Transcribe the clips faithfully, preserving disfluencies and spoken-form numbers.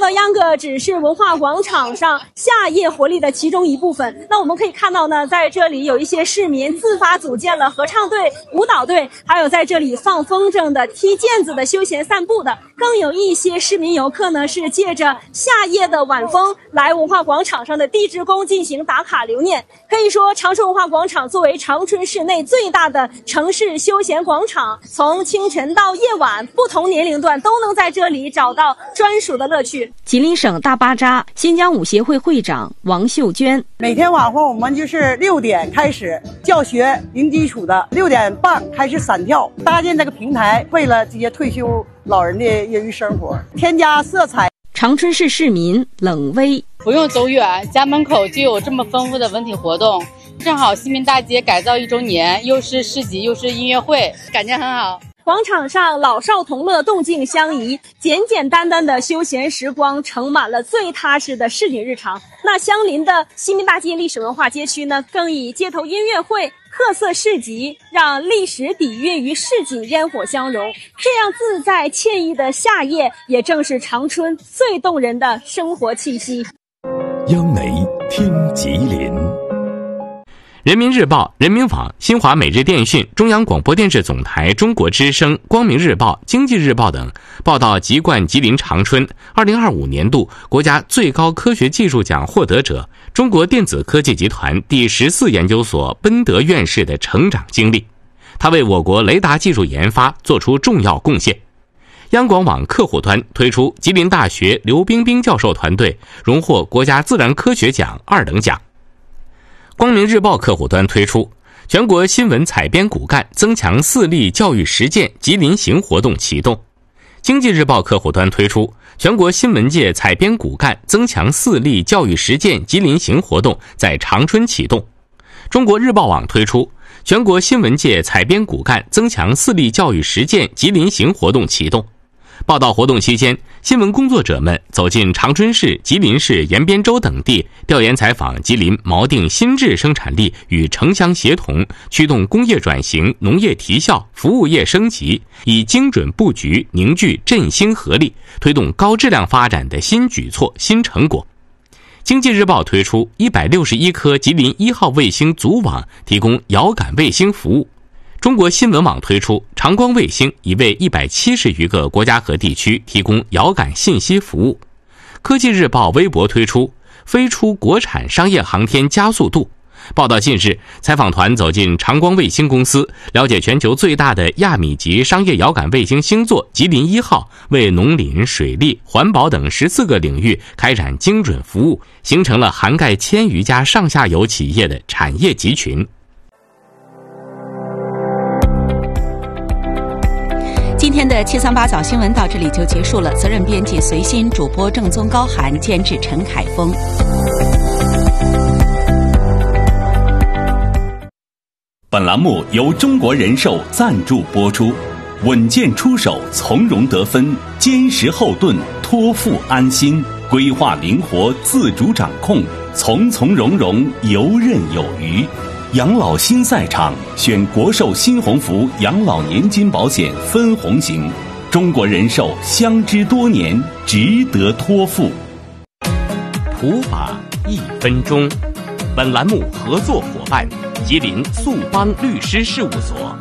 呢，秧歌只是文化广场上夏夜活力的其中一部分。那我们可以看到呢，在这里有一些市民自发组建了合唱队、舞蹈队，还有在这里放风筝的、踢毽子的、休闲散步的，更有一些市民游客呢是借着夏夜的晚风来文化广场上的地质宫进行打卡留念。可以说，长春文化广场作为长春市内最大的城市休闲广场，从清晨到夜晚，不同年龄段都能在这里找到专属的乐趣。 吉林省大巴扎新疆舞协会会长王秀娟： 每天晚上我们就是六点开始教学零基础的，六点半开始散跳，搭建这个平台，为了这些退休老人的业余生活添加色彩。 长春市市民冷薇： 不用走远，家门口就有这么丰富的文体活动，正好西民大街改造一周年，又是市集又是音乐会，感觉很好。 广场上老少同乐，动静相宜，简简单单的休闲时光盛满了最踏实的市井日常。那相邻的西民大街历史文化街区呢，更以街头音乐会、特色市集，让历史底蕴与市井烟火相融。这样自在惬意的夏夜，也正是长春最动人的生活气息。 央媒听吉林。 人民日报、人民网、新华每日电讯、中央广播电视总台、中国之声、光明日报、经济日报等报道籍贯吉林长春二零二五年度国家最高科学技术奖获得者、中国电子科技集团第十四研究所奔德院士的成长经历，他为我国雷达技术研发做出重要贡献。央广网客户端推出吉林大学刘冰冰教授团队荣获国家自然科学奖二等奖。光明日报客户端推出全国新闻采编骨干增强四力教育实践吉林行活动启动。经济日报客户端推出全国新闻界采编骨干增强四力教育实践吉林行活动在长春启动。中国日报网推出全国新闻界采编骨干增强四力教育实践吉林行活动启动。报道活动期间，新闻工作者们走进长春市、吉林市延边州等地，调研采访吉林锚定新质生产力与城乡协同，驱动工业转型、农业提效、服务业升级，以精准布局凝聚振兴合力，推动高质量发展的新举措、新成果。经济日报推出一百六十一颗吉林一号卫星组网，提供遥感卫星服务。中国新闻网推出长光卫星，已为一百七十余个国家和地区提供遥感信息服务。科技日报微博推出飞出国产商业航天加速度。报道近日，采访团走进长光卫星公司，了解全球最大的亚米级商业遥感卫星星座吉林一号为农林、水利、环保等十四个领域开展精准服务，形成了涵盖千余家上下游企业的产业集群。 今天的七三八早新闻到这里就结束了，责任编辑随心，主播正宗高寒，监制陈凯峰。 本栏目由中国人寿赞助播出，稳健出手，从容得分，坚实后盾，托付安心，规划灵活，自主掌控，从从容容，游刃有余。养老新赛场，选国寿新鸿福养老年金保险分红型，中国人寿相知多年，值得托付。 普法一分钟，本栏目合作伙伴吉林速邦律师事务所。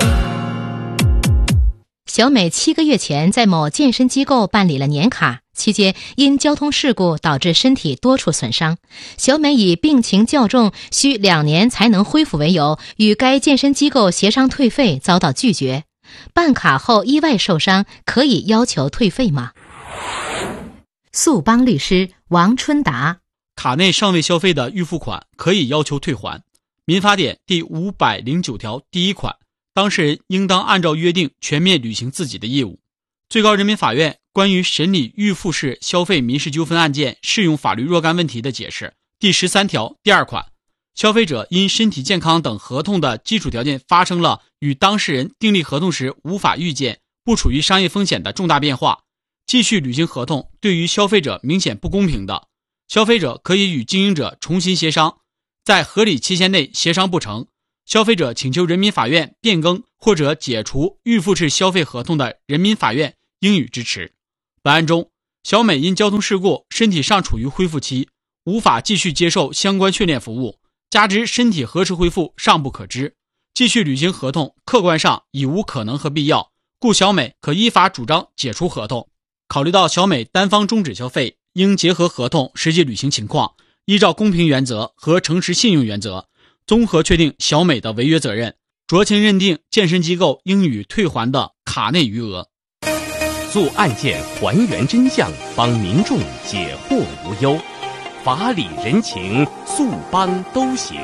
小美七个月前在某健身机构办理了年卡，期间因交通事故导致身体多处损伤，小美以病情较重，需两年才能恢复为由，与该健身机构协商退费，遭到拒绝。办卡后意外受伤，可以要求退费吗？速邦律师王春达： 卡内尚未消费的预付款可以要求退还。民法典第五百零九条第一款，当事人应当按照约定全面履行自己的业务。最高人民法院关于审理预付式消费民事纠纷案件适用法律若干问题的解释第十三条第二款，消费者因身体健康等合同的基础条件发生了与当事人订立合同时无法预见、不处于商业风险的重大变化，继续履行合同对于消费者明显不公平的，消费者可以与经营者重新协商，在合理期限内协商不成，消费者请求人民法院变更或者解除预付式消费合同的，人民法院应予支持。本案中， 小美因交通事故身体尚处于恢复期，无法继续接受相关训练服务，加之身体何时恢复尚不可知，继续履行合同客观上已无可能和必要，故小美可依法主张解除合同。考虑到小美单方终止消费，应结合合同实际履行情况，依照公平原则和诚实信用原则，综合确定小美的违约责任，酌情认定健身机构应予退还的卡内余额。 做案件还原真相，帮民众解惑无忧，法理人情，速帮都行。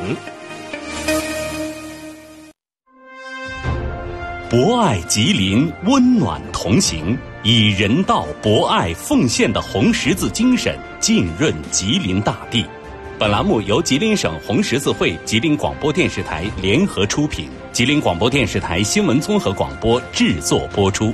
博爱吉林，温暖同行，以人道、博爱、奉献的红十字精神浸润吉林大地。本栏目由吉林省红十字会、吉林广播电视台联合出品，吉林广播电视台新闻综合广播制作播出。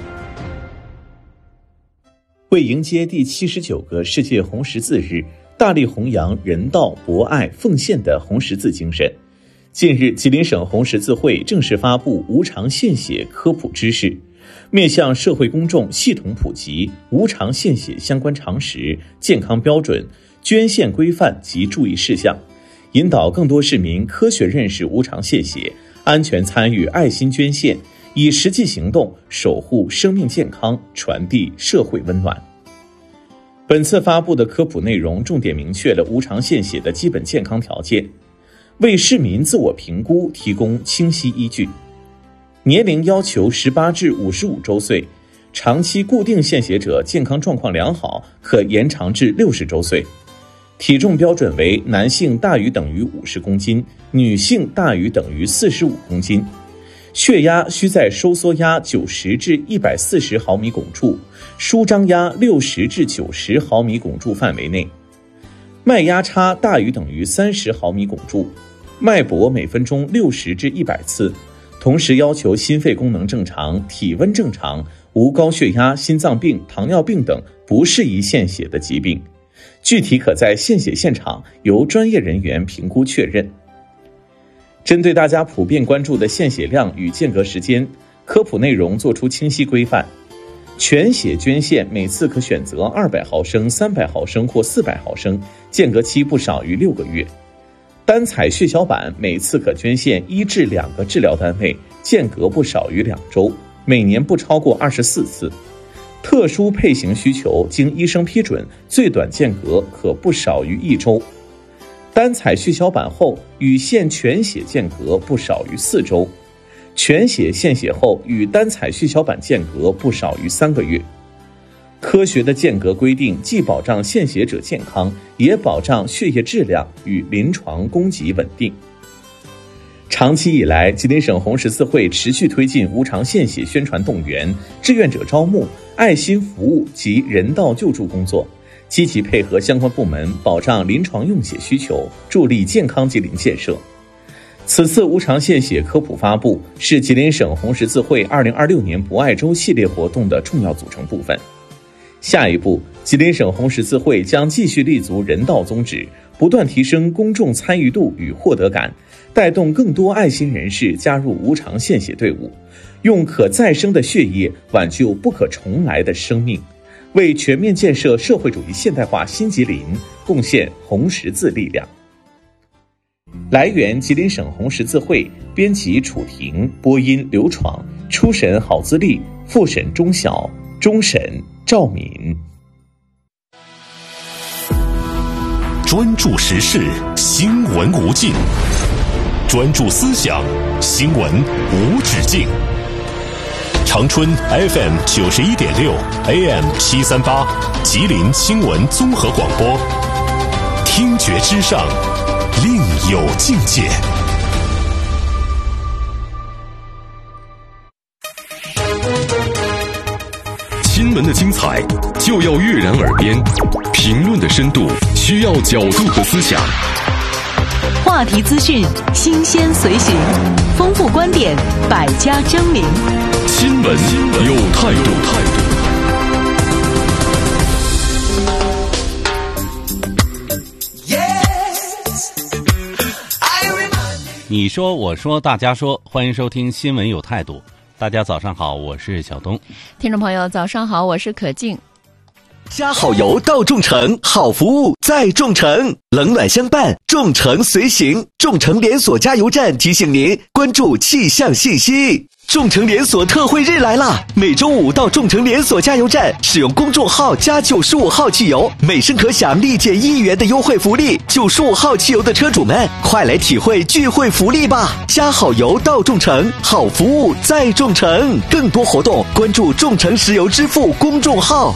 为迎接第七十九个世界红十字日，大力弘扬人道、博爱、奉献的红十字精神，近日，吉林省红十字会正式发布无偿献血科普知识，面向社会公众系统普及无偿献血相关常识、健康标准、捐献规范及注意事项，引导更多市民科学认识无偿献血，安全参与爱心捐献，以实际行动守护生命健康，传递社会温暖。本次发布的科普内容重点明确了无偿献血的基本健康条件，为市民自我评估提供清晰依据。年龄要求十八至五十五周岁，长期固定献血者健康状况良好，可延长至六十周岁。体重标准为男性大于等于五十公斤，女性大于等于四十五公斤。血压需在收缩压九十至一百四十毫米汞柱、舒张压六十至九十毫米汞柱范围内。脉压差大于等于三十毫米汞柱，脉搏每分钟六十至一百次，同时要求心肺功能正常、体温正常，无高血压、心脏病、糖尿病等不适宜献血的疾病。具体可在献血现场由专业人员评估确认。针对大家普遍关注的献血量与间隔时间，科普内容做出清晰规范。全血捐献每次可选择二百毫升、三百毫升或四百毫升，间隔期不少于六个月。单采血小板每次可捐献一至两个治疗单位，间隔不少于两周，每年不超过二十四次。特殊配型需求经医生批准，最短间隔可不少于一周。单采血小板后与献全血间隔不少于四周，全血献血后与单采血小板间隔不少于三个月。科学的间隔规定既保障献血者健康，也保障血液质量与临床供给稳定。长期以来，吉林省红十字会持续推进无偿献血宣传动员、志愿者招募、爱心服务及人道救助工作，积极配合相关部门保障临床用血需求，助力健康吉林建设。此次无偿献血科普发布是吉林省红十字会二零二六年博爱周系列活动的重要组成部分。下一步，吉林省红十字会将继续立足人道宗旨，不断提升公众参与度与获得感，带动更多爱心人士加入无偿献血队伍，用可再生的血液挽救不可重来的生命，为全面建设社会主义现代化新吉林贡献红十字力量。来源：吉林省红十字会，编辑：楚婷，播音：刘闯，初审：郝自立，复审：钟晓，终审：赵敏。 专注时事，新闻无尽；专注思想，新闻无止境。长春 F M 九十一点六 A M 七三八，吉林新闻综合广播，听觉之上，另有境界。新闻的精彩就要跃然耳边，评论的深度需要角度和思想。 话题资讯新鲜随行，丰富观点，百家争鸣。 新闻有态度。 你说我说大家说，欢迎收听新闻有态度。大家早上好，我是小东。 听众朋友早上好，我是可静。 加好油到众诚，好服务在众诚，冷暖相伴，众诚随行。众诚连锁加油站提醒您关注气象信息。众诚连锁特惠日来啦！每周五到众诚连锁加油站使用公众号加九十五号汽油，每升可享立减一元的优惠福利。九十五号汽油的车主们，快来体会聚会福利吧！加好油到众诚，好服务在众诚。更多活动关注众诚石油支付公众号。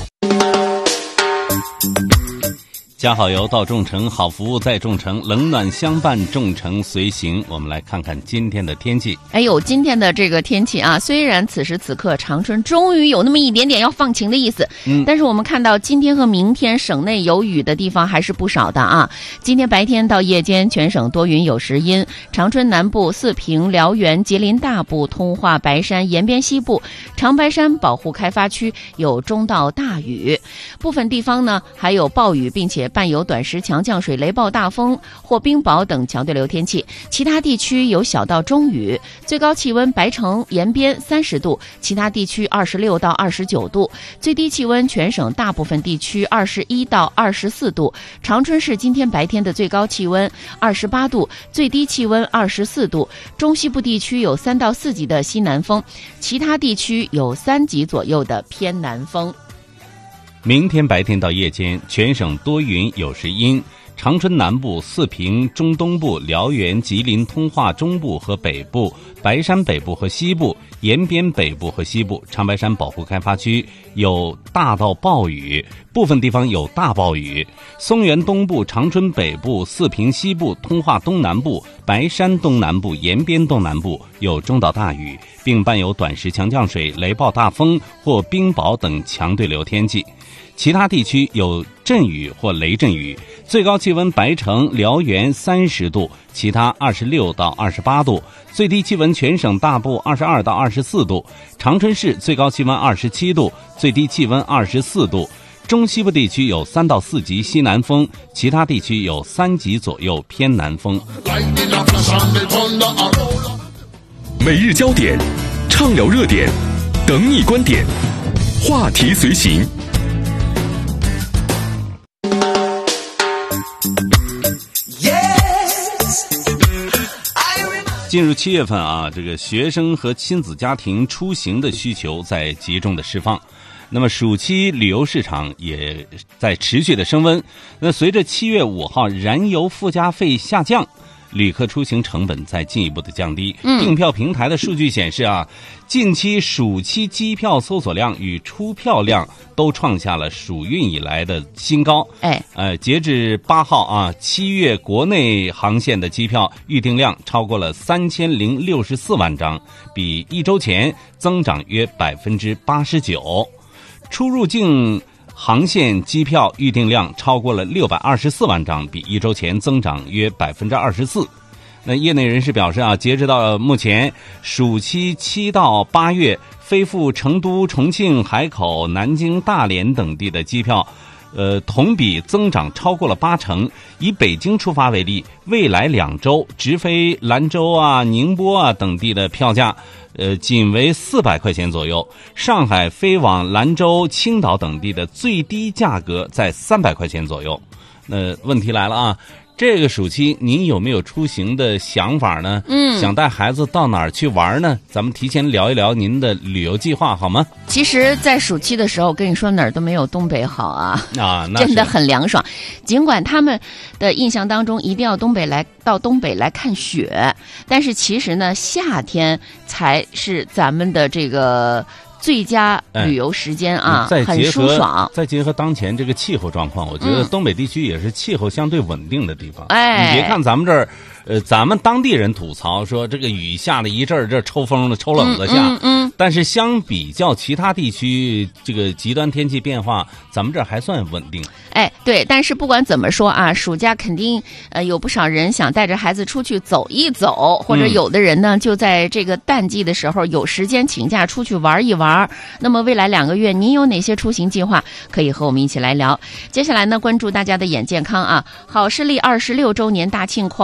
加好油到众诚，好服务在众诚，冷暖相伴，众诚随行。我们来看看今天的天气。 哎呦，今天的这个天气啊，虽然此时此刻长春终于有那么一点点要放晴的意思，嗯，但是我们看到今天和明天省内有雨的地方还是不少的啊。今天白天到夜间，全省多云有时阴，长春南部、四平、辽源、吉林大部、通化、白山、延边西部、长白山保护开发区有中到大雨，部分地方呢还有暴雨，并且伴有短时强降水、雷暴大风或冰雹等强对流天气，其他地区有小到中雨。最高气温白城、延边三十度，其他地区二十六到二十九度。最低气温全省大部分地区二十一到二十四度。长春市今天白天的最高气温二十八度，最低气温二十四度。中西部地区有三到四级的西南风，其他地区有三级左右的偏南风。 明天白天到夜间，全省多云有时阴，长春南部、四平、中东部、辽源、吉林、通化中部和北部、白山北部和西部、延边北部和西部、长白山保护开发区有大到暴雨，部分地方有大暴雨。松原东部、长春北部、四平西部、通化东南部、白山东南部、延边东南部有中到大雨，并伴有短时强降水、雷暴大风或冰雹等强对流天气。其他地区有阵雨或雷阵雨，最高气温白城、辽源三十度，其他二十六到二十八度，最低气温全省大部二十二到二十四度，长春市最高气温二十七度，最低气温二十四度。中西部地区有三到四级西南风，其他地区有三级左右偏南风。 每日焦点，畅聊热点，等你观点，话题随行。 进入七月份啊，这个学生和亲子家庭出行的需求在集中的释放，那么暑期旅游市场也在持续的升温。那随着七月五号燃油附加费下降，旅客出行成本在进一步的降低。嗯，订票平台的数据显示啊，近期暑期机票搜索量与出票量都创下了暑运以来的新高。哎，呃，截至八号啊，七月国内航线的机票预订量超过了三千零六十四万张，比一周前增长约百分之八十九。出入境航线机票预订量超过了六百二十四万张，比一周前增长约百分之二十四。那业内人士表示啊，截止到目前，暑期七到八月飞赴成都、重庆、海口、南京、大连等地的机票，呃，同比增长超过了八成。以北京出发为例，未来两周直飞兰州啊、宁波啊等地的票价，呃，仅为四百块钱左右。上海飞往兰州、青岛等地的最低价格在三百块钱左右。那问题来了啊，这个暑期您有没有出行的想法呢？嗯，想带孩子到哪儿去玩呢？咱们提前聊一聊您的旅游计划好吗？ 其实在暑期的时候，我跟你说哪儿都没有东北好啊， 啊，那真的很凉爽。尽管他们的印象当中一定要东北来到东北来看雪，但是其实呢，夏天才是咱们的这个最佳旅游时间啊， 哎、 很舒爽。 再结合当前这个气候状况，我觉得东北地区也是气候相对稳定的地方。 哎、 嗯，你别看咱们这儿，呃，咱们当地人吐槽说这个雨下了一阵儿，这抽风的、抽冷的下。嗯 嗯, 嗯。但是相比较其他地区，这个极端天气变化，咱们这儿还算稳定。 哎，对，但是不管怎么说啊，暑假肯定呃有不少人想带着孩子出去走一走，或者有的人呢、嗯、就在这个淡季的时候有时间请假出去玩一玩。那么未来两个月您有哪些出行计划，可以和我们一起来聊。接下来呢，关注大家的眼健康啊，好视力二十六周年大庆狂撒百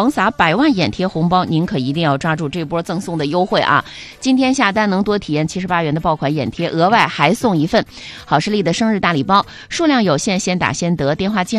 百万眼贴红包，您可一定要抓住这波赠送的优惠啊！今天下单能多体验七十八元的爆款眼贴，额外还送一份好视力的生日大礼包，数量有限，先打先得，电话记